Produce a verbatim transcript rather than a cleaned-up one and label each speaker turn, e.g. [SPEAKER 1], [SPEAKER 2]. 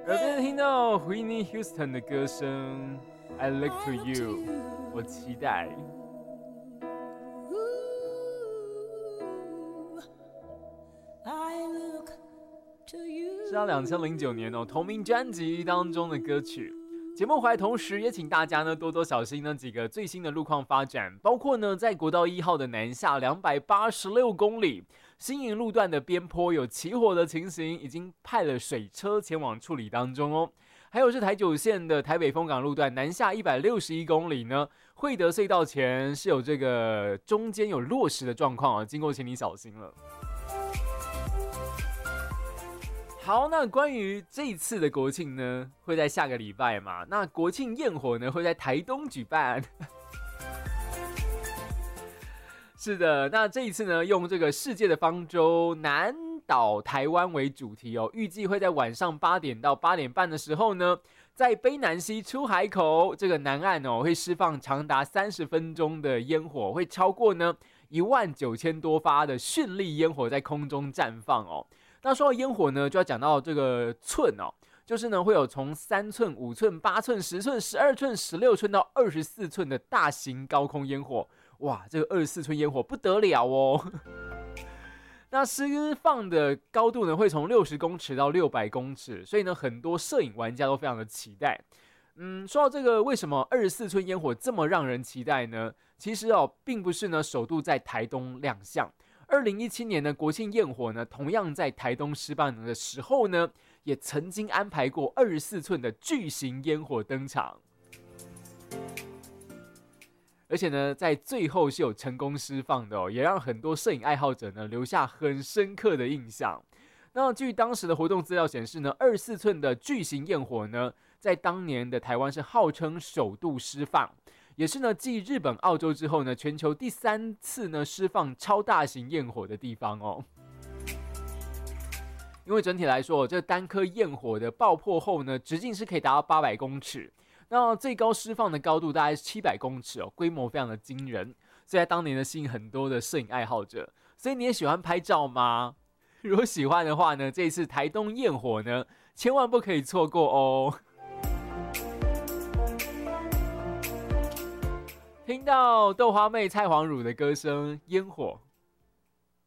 [SPEAKER 1] 耳边听到 Whitney Houston 的歌声 I look to you， 我期待。是他两千零九年哦同名专辑当中的歌曲。节目回来同时也请大家呢多多小心呢几个最新的路况发展，包括呢在国道一号的南下两百八十六公里新营路段的边坡有起火的情形，已经派了水车前往处理当中哦。还有是台九线的台北丰港路段南下一百六十一公里呢，惠德隧道前是有这个中间有落石的状况啊，经过请你小心了。好，那关于这一次的国庆呢，会在下个礼拜嘛？那国庆焰火呢，会在台东举办。是的，那这一次呢，用这个世界的方舟南岛台湾为主题哦，预计会在晚上八点到八点半的时候呢，在卑南溪出海口这个南岸哦，会释放长达三十分钟的烟火，会超过呢一万九千多发的绚丽烟火在空中绽放哦。那说到烟火呢，就要讲到这个寸哦，就是呢会有从三寸、五寸、八寸、十寸、十二寸、十六寸到二十四寸的大型高空烟火。哇，这个二十四寸烟火不得了哦！那释放的高度呢，会从六十公尺到六百公尺，所以呢，很多摄影玩家都非常的期待。嗯，说到这个，为什么二十四寸烟火这么让人期待呢？其实哦，并不是呢首度在台东亮相。二零一七年的国庆焰火呢，同样在台东施办的时候呢，也曾经安排过二十四寸的巨型烟火登场。而且呢，在最后是有成功释放的哦，也让很多摄影爱好者呢留下很深刻的印象。那据当时的活动资料显示呢，二十四寸的巨型焰火呢，在当年的台湾是号称首度释放，也是呢继日本、澳洲之后呢，全球第三次呢释放超大型焰火的地方哦。因为整体来说，这单颗焰火的爆破后呢，直径是可以达到八百公尺。那最高释放的高度大概是七百公尺哦，规模非常的惊人，所以在当年呢吸引很多的摄影爱好者。所以你也喜欢拍照吗？如果喜欢的话呢，这一次台东焰火呢，千万不可以错过哦。听到豆花妹蔡黄汝的歌声《烟火》，